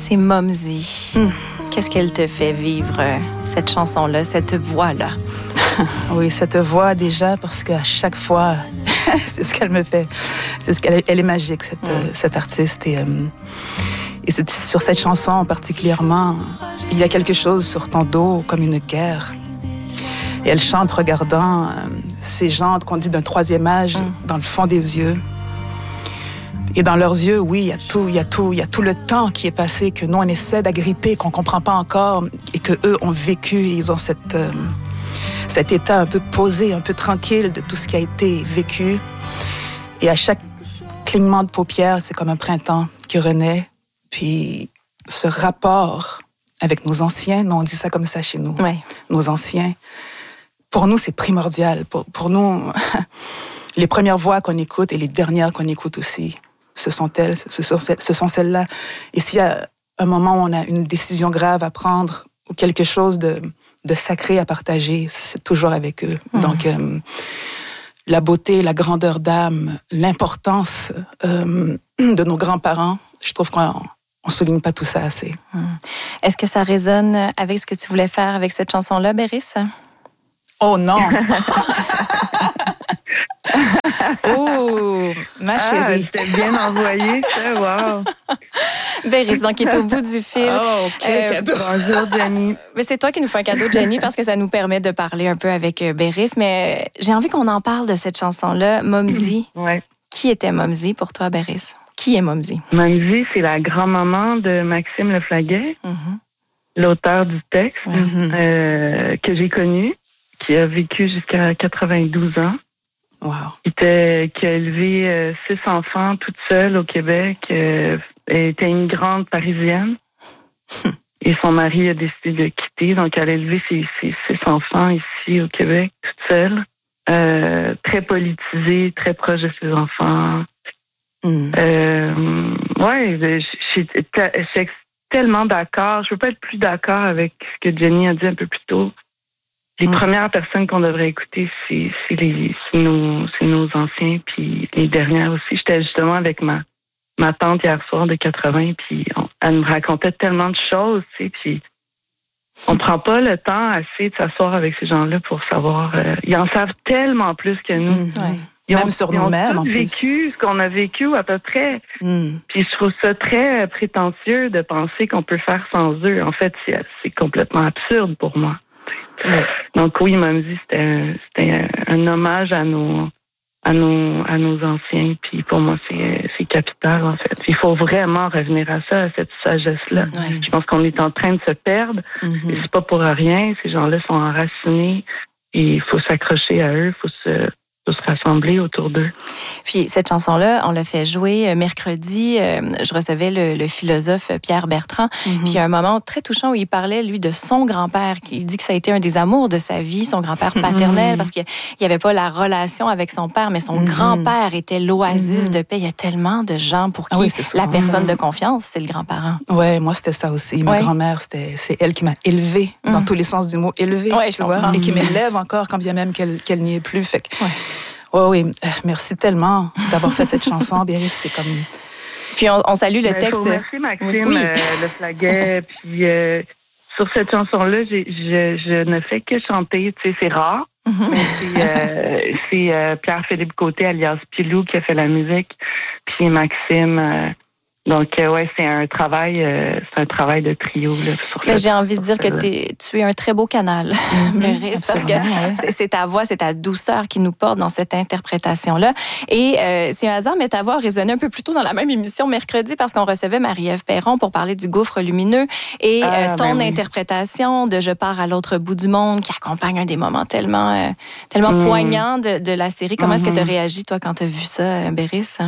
C'est Momzy. Qu'est-ce qu'elle te fait vivre, cette chanson-là, cette voix-là? Oui, cette voix déjà, parce qu'à chaque fois, c'est ce qu'elle me fait. C'est ce qu'elle elle est magique, cette artiste. Et sur cette chanson particulièrement, il y a quelque chose sur ton dos, comme une guerre. Et elle chante regardant ces gens qu'on dit d'un troisième âge dans le fond des yeux. Et dans leurs yeux, oui, il y a tout le temps qui est passé, que nous, on essaie d'agripper, qu'on comprend pas encore, et que eux ont vécu, et ils ont cet état un peu posé, un peu tranquille de tout ce qui a été vécu. Et à chaque clignement de paupières, c'est comme un printemps qui renaît. Puis ce rapport avec nos anciens, nous, on dit ça comme ça chez nous, nos anciens, pour nous, c'est primordial. Pour nous, les premières voix qu'on écoute et les dernières qu'on écoute aussi, ce sont celles-là. Et s'il y a un moment où on a une décision grave à prendre ou quelque chose de sacré à partager, c'est toujours avec eux. Donc, la beauté, la grandeur d'âme, l'importance de nos grands-parents, je trouve qu'on souligne pas tout ça assez. Est-ce que ça résonne avec ce que tu voulais faire avec cette chanson-là, Béris? Oh non! Oh, ma chérie. C'était bien envoyé, ça, wow. Béris, donc, qui est au bout du fil. Oh, quel cadeau. Bonjour, Jenny. Mais c'est toi qui nous fais un cadeau, Jenny, parce que ça nous permet de parler un peu avec Béris. Mais j'ai envie qu'on en parle de cette chanson-là, Momzy. Ouais. Qui était Momzy pour toi, Béris? Qui est Momzy? Momzy, c'est la grand-maman de Maxime Leflaguet, l'auteur du texte que j'ai connu, qui a vécu jusqu'à 92 ans. Wow. Qui a élevé 6 enfants toute seule au Québec. Elle était immigrante parisienne. Et son mari a décidé de quitter. Donc, elle a élevé ses 6 enfants ici au Québec, toute seule. Très politisée, très proche de ses enfants. Ouais, je suis tellement d'accord. Je peux pas être plus d'accord avec ce que Jenny a dit un peu plus tôt. Les premières personnes qu'on devrait écouter, c'est nos anciens, puis les dernières aussi. J'étais justement avec ma tante hier soir de 80, puis elle me racontait tellement de choses, tu sais, puis on prend pas le temps assez de s'asseoir avec ces gens-là pour savoir. Ils en savent tellement plus que nous. Même sur nous-mêmes, en plus. Vécu ce qu'on a vécu à peu près. Puis je trouve ça très prétentieux de penser qu'on peut faire sans eux. En fait, c'est complètement absurde pour moi. Donc oui, Momzy, c'était un hommage à nos anciens. Puis pour moi, c'est capital, en fait. Il faut vraiment revenir à ça, à cette sagesse-là. Je pense qu'on est en train de se perdre. Et c'est pas pour rien. Ces gens-là sont enracinés. Et il faut s'accrocher à eux. Il faut se rassembler autour d'eux. Puis cette chanson-là, on l'a fait jouer mercredi. Je recevais le philosophe Pierre Bertrand. Puis il y a un moment très touchant où il parlait, lui, de son grand-père. Il dit que ça a été un des amours de sa vie, son grand-père paternel, parce qu'il n'y avait pas la relation avec son père, mais son grand-père était l'oasis de paix. Il y a tellement de gens pour qui la personne de confiance, c'est le grand-parent. Oui, moi, c'était ça aussi. Ma grand-mère, c'est elle qui m'a élevée, dans tous les sens du mot, élevée, tu vois, et qui m'élève encore, quand bien même qu'elle n'y est plus. Fait que, oui, merci tellement d'avoir fait cette chanson, Béris, c'est comme... Puis on salue le texte. Merci Maxime Leflaguet. Puis sur cette chanson-là, je ne fais que chanter. Tu sais, c'est rare. Mais c'est Pierre-Philippe Côté, alias Pilou, qui a fait la musique. Puis Maxime... Donc, c'est un travail de trio. Là, j'ai envie de dire que tu es un très beau canal, Béris, parce que c'est ta voix, c'est ta douceur qui nous porte dans cette interprétation-là. Et c'est un hasard, mais ta voix a résonné un peu plus tôt dans la même émission mercredi, parce qu'on recevait Marie-Ève Perron pour parler du gouffre lumineux et ton interprétation de « Je pars à l'autre bout du monde » qui accompagne un des moments tellement poignants de la série. Comment est-ce que tu as réagi, toi, quand tu as vu ça, Béris?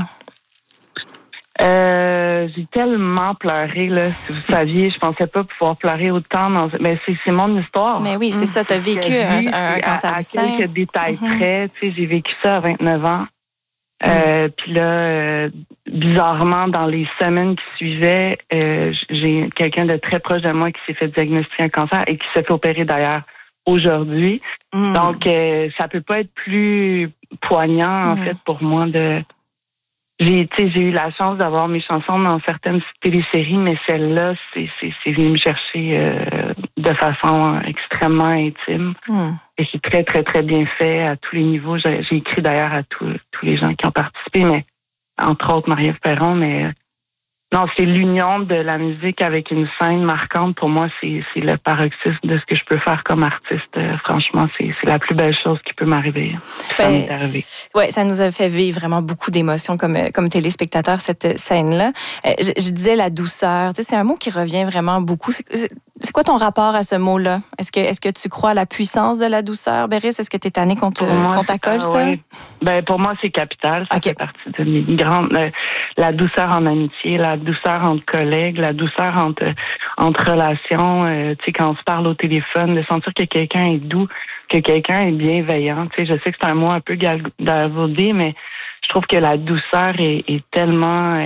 J'ai tellement pleuré, là. Si vous saviez, je pensais pas pouvoir pleurer autant. Mais c'est mon histoire. Mais oui, c'est ça. T'as vécu un cancer du sein. À quelques détails près, tu sais, j'ai vécu ça à 29 ans. Puis là, bizarrement, dans les semaines qui suivaient, j'ai quelqu'un de très proche de moi qui s'est fait diagnostiquer un cancer et qui s'est fait opérer d'ailleurs aujourd'hui. Donc, ça peut pas être plus poignant, en fait, pour moi j'ai eu la chance d'avoir mes chansons dans certaines téléséries, mais celle-là, c'est venu me chercher de façon extrêmement intime. Et c'est très, très, très bien fait à tous les niveaux. J'ai écrit d'ailleurs à tous les gens qui ont participé, mais entre autres Marie-Ève Perron, mais non, c'est l'union de la musique avec une scène marquante. Pour moi, c'est le paroxysme de ce que je peux faire comme artiste. Franchement, c'est la plus belle chose qui peut m'arriver. Ça m'est arrivé. Ouais, ça nous a fait vivre vraiment beaucoup d'émotions comme téléspectateurs, cette scène-là. Je disais la douceur. Tu sais, c'est un mot qui revient vraiment beaucoup. C'est quoi ton rapport à ce mot-là? Est-ce que tu crois à la puissance de la douceur, Béris? Est-ce que tu es tanné qu'on t'accole ça? Oui. Ben, pour moi, c'est capital. Ça fait partie de mes grandes... la douceur en amitié, la douceur entre collègues, la douceur entre relations. Tu sais, quand on se parle au téléphone, de sentir que quelqu'un est doux, que quelqu'un est bienveillant. Tu sais, je sais que c'est un mot un peu galvaudé, mais je trouve que la douceur est tellement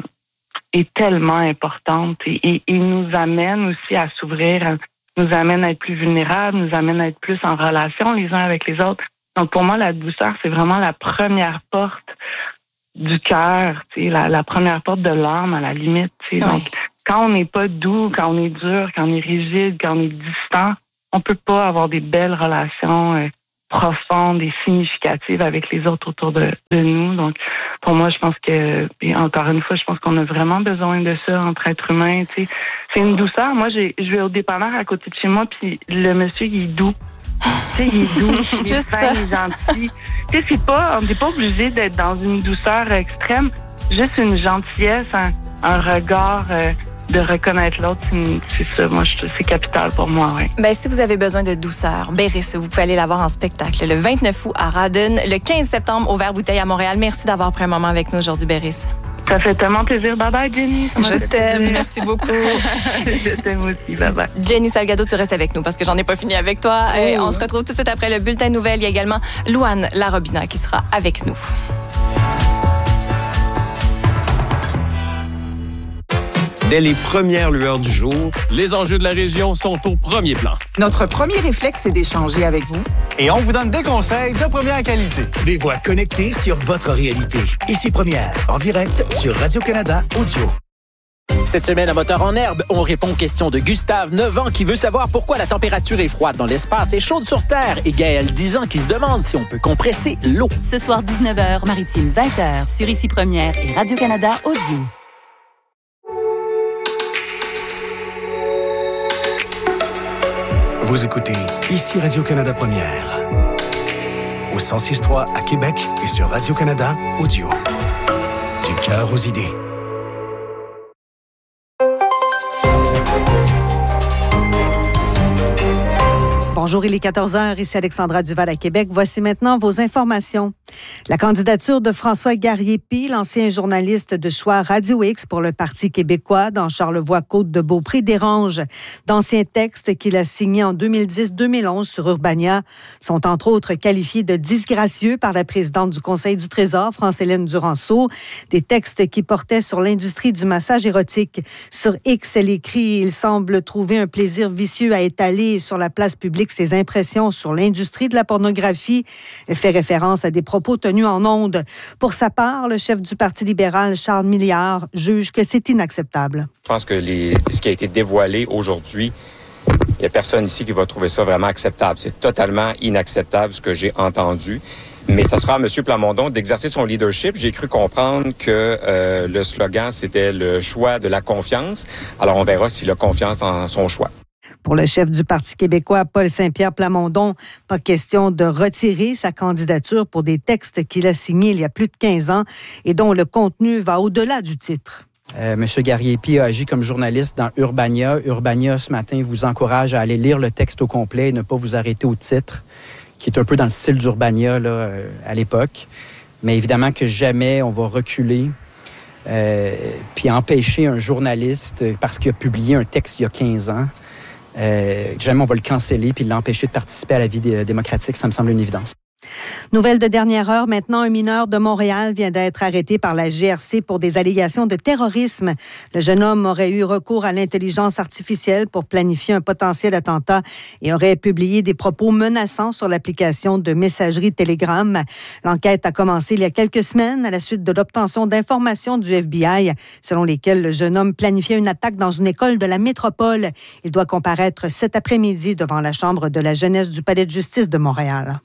importante et nous amène aussi à s'ouvrir, nous amène à être plus vulnérables, nous amène à être plus en relation les uns avec les autres. Donc pour moi, la douceur, c'est vraiment la première porte du cœur, tu sais, la première porte de l'âme à la limite. Tu sais. Oui. Donc quand on n'est pas doux, quand on est dur, quand on est rigide, quand on est distant, on peut pas avoir des belles relations profondes et significatives avec les autres autour de nous. Donc, pour moi, je pense que, et encore une fois, je pense qu'on a vraiment besoin de ça entre êtres humains. Tu sais. C'est une douceur. Moi, je vais au dépanneur à côté de chez moi, puis le monsieur, il est doux. Tu sais, il est doux, il est fin, il est gentil. Tu sais, on n'est pas obligé d'être dans une douceur extrême. Juste une gentillesse, un regard... de reconnaître l'autre, c'est ça, moi, c'est capital pour moi, oui. Ben, si vous avez besoin de douceur, Béris, vous pouvez aller la voir en spectacle le 29 août à Rawdon, le 15 septembre au Vert-Bouteille à Montréal. Merci d'avoir pris un moment avec nous aujourd'hui, Béris. Ça fait tellement plaisir. Bye-bye, Jenny. Je t'aime. Merci beaucoup. Je t'aime aussi. Bye-bye. Jenny Salgado, tu restes avec nous parce que j'en ai pas fini avec toi. Et on se retrouve tout de suite après le bulletin de nouvelles. Il y a également Louane Larobina qui sera avec nous. Dès les premières lueurs du jour, les enjeux de la région sont au premier plan. Notre premier réflexe, c'est d'échanger avec vous. Et on vous donne des conseils de première qualité. Des voix connectées sur votre réalité. Ici Première, en direct sur Radio-Canada Audio. Cette semaine, à Moteur en herbe, on répond aux questions de Gustave, 9 ans, qui veut savoir pourquoi la température est froide dans l'espace et chaude sur Terre. Et Gaël, 10 ans, qui se demande si on peut compresser l'eau. Ce soir, 19h, Maritime, 20h, sur Ici Première et Radio-Canada Audio. Vous écoutez Ici Radio-Canada Première. Au 106.3 à Québec et sur Radio-Canada Audio. Du cœur aux idées. Bonjour, il est 14h, ici Alexandra Duval à Québec. Voici maintenant vos informations. La candidature de François Garriépi, l'ancien journaliste de choix Radio X pour le Parti québécois dans Charlevoix-Côte-de-Beaupré, dérange. D'anciens textes qu'il a signés en 2010-2011 sur Urbania sont entre autres qualifiés de disgracieux par la présidente du Conseil du Trésor, France-Hélène Duranceau. Des textes qui portaient sur l'industrie du massage érotique. Sur X, elle écrit « Il semble trouver un plaisir vicieux à étaler sur la place publique ses impressions sur l'industrie de la pornographie. » Elle fait référence à des propos tenus en ondes. Pour sa part, le chef du Parti libéral, Charles Milliard, juge que c'est inacceptable. Je pense que ce qui a été dévoilé aujourd'hui, il n'y a personne ici qui va trouver ça vraiment acceptable. C'est totalement inacceptable ce que j'ai entendu. Mais ça sera à M. Plamondon d'exercer son leadership. J'ai cru comprendre que le slogan, c'était le choix de la confiance. Alors, on verra s'il a confiance en son choix. Pour le chef du Parti québécois, Paul Saint-Pierre Plamondon, pas question de retirer sa candidature pour des textes qu'il a signés il y a plus de 15 ans et dont le contenu va au-delà du titre. Monsieur Garriépi a agi comme journaliste dans Urbania. Urbania, ce matin, vous encourage à aller lire le texte au complet et ne pas vous arrêter au titre, qui est un peu dans le style d'Urbania là, à l'époque. Mais évidemment que jamais on va reculer puis empêcher un journaliste, parce qu'il a publié un texte il y a 15 ans, jamais on va le canceller puis l'empêcher de participer à la vie démocratique, ça me semble une évidence. Nouvelle de dernière heure, maintenant, un mineur de Montréal vient d'être arrêté par la GRC pour des allégations de terrorisme. Le jeune homme aurait eu recours à l'intelligence artificielle pour planifier un potentiel attentat et aurait publié des propos menaçants sur l'application de messagerie Telegram. L'enquête a commencé il y a quelques semaines à la suite de l'obtention d'informations du FBI, selon lesquelles le jeune homme planifiait une attaque dans une école de la métropole. Il doit comparaître cet après-midi devant la Chambre de la jeunesse du Palais de justice de Montréal.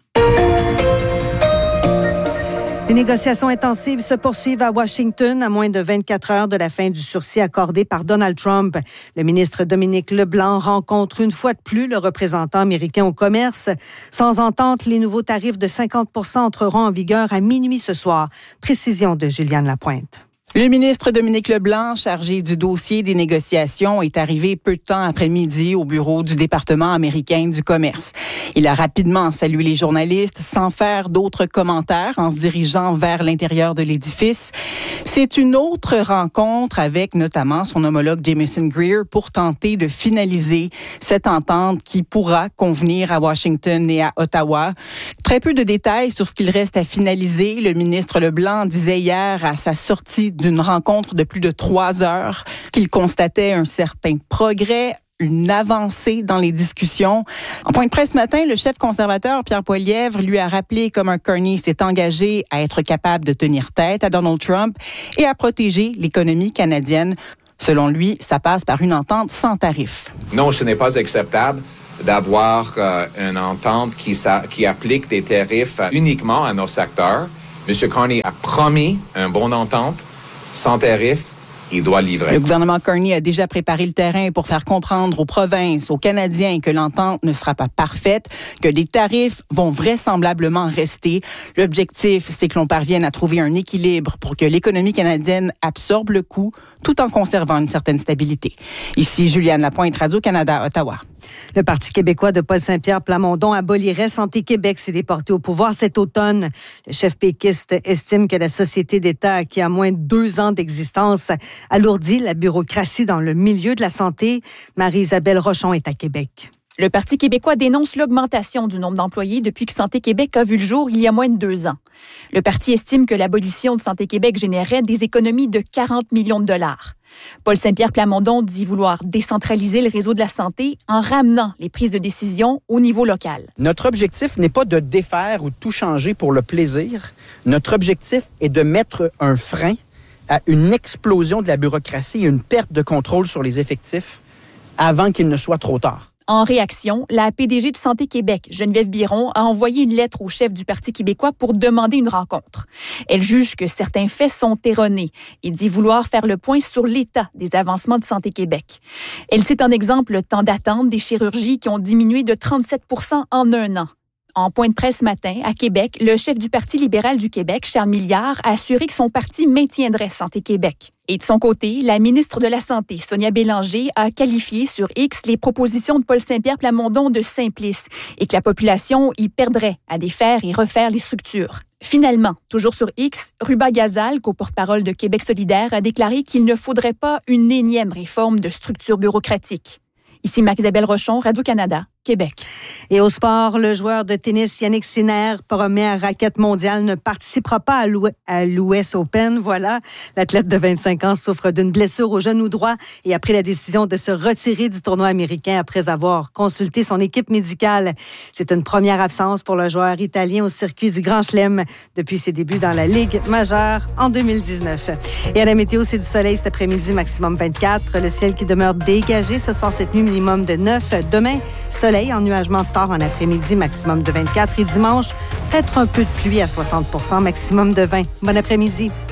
Les négociations intensives se poursuivent à Washington à moins de 24 heures de la fin du sursis accordé par Donald Trump. Le ministre Dominique Leblanc rencontre une fois de plus le représentant américain au commerce. Sans entente, les nouveaux tarifs de 50 % entreront en vigueur à minuit ce soir. Précision de Juliane Lapointe. Le ministre Dominique Leblanc, chargé du dossier des négociations, est arrivé peu de temps après-midi au bureau du département américain du commerce. Il a rapidement salué les journalistes sans faire d'autres commentaires en se dirigeant vers l'intérieur de l'édifice. C'est une autre rencontre avec notamment son homologue Jamieson Greer pour tenter de finaliser cette entente qui pourra convenir à Washington et à Ottawa. Très peu de détails sur ce qu'il reste à finaliser. Le ministre Leblanc disait hier à sa sortie d'une rencontre de plus de 3 heures qu'il constatait un certain progrès, une avancée dans les discussions. En point de presse ce matin, le chef conservateur Pierre Poilievre lui a rappelé comment Carney s'est engagé à être capable de tenir tête à Donald Trump et à protéger l'économie canadienne. Selon lui, ça passe par une entente sans tarif. Non, ce n'est pas acceptable d'avoir une entente qui applique des tarifs uniquement à nos secteurs. M. Carney a promis une bonne entente sans tarif. Il doit livrer. Le gouvernement Carney a déjà préparé le terrain pour faire comprendre aux provinces, aux Canadiens que l'entente ne sera pas parfaite, que les tarifs vont vraisemblablement rester. L'objectif, c'est que l'on parvienne à trouver un équilibre pour que l'économie canadienne absorbe le coût tout en conservant une certaine stabilité. Ici, Juliane Lapointe, Radio-Canada, Ottawa. Le Parti québécois de Paul Saint-Pierre Plamondon abolirait Santé Québec s'il est porté au pouvoir cet automne. Le chef péquiste estime que la société d'État, qui a moins de 2 ans d'existence, alourdit la bureaucratie dans le milieu de la santé. Marie-Isabelle Rochon est à Québec. Le Parti québécois dénonce l'augmentation du nombre d'employés depuis que Santé Québec a vu le jour il y a moins de 2 ans. Le parti estime que l'abolition de Santé Québec générerait des économies de 40 millions de dollars. Paul Saint-Pierre Plamondon dit vouloir décentraliser le réseau de la santé en ramenant les prises de décision au niveau local. Notre objectif n'est pas de défaire ou de tout changer pour le plaisir. Notre objectif est de mettre un frein à une explosion de la bureaucratie et une perte de contrôle sur les effectifs avant qu'il ne soit trop tard. En réaction, la PDG de Santé Québec, Geneviève Biron, a envoyé une lettre au chef du Parti québécois pour demander une rencontre. Elle juge que certains faits sont erronés et dit vouloir faire le point sur l'état des avancements de Santé Québec. Elle cite en exemple le temps d'attente des chirurgies qui ont diminué de 37 % en 1 an. En point de presse ce matin, à Québec, le chef du Parti libéral du Québec, Charles Milliard, a assuré que son parti maintiendrait Santé Québec. Et de son côté, la ministre de la Santé, Sonia Bélanger, a qualifié sur X les propositions de Paul Saint-Pierre Plamondon de simplistes et que la population y perdrait à défaire et refaire les structures. Finalement, toujours sur X, Ruba Gazal, co-porte-parole de Québec solidaire, a déclaré qu'il ne faudrait pas une énième réforme de structure bureaucratique. Ici Marie-Isabelle Rochon, Radio-Canada, Québec. Et au sport, le joueur de tennis Yannick Sinner, première raquette mondiale, ne participera pas à l'US Open. Voilà, l'athlète de 25 ans souffre d'une blessure au genou droit et a pris la décision de se retirer du tournoi américain après avoir consulté son équipe médicale. C'est une première absence pour le joueur italien au circuit du Grand Chelem depuis ses débuts dans la Ligue majeure en 2019. Et à la météo, c'est du soleil cet après-midi, maximum 24. Le ciel qui demeure dégagé ce soir, cette nuit, minimum de 9. Demain, soleil, ennuagement tard en après-midi, maximum de 24. Et dimanche, peut-être un peu de pluie à 60 %, maximum de 20. Bon après-midi.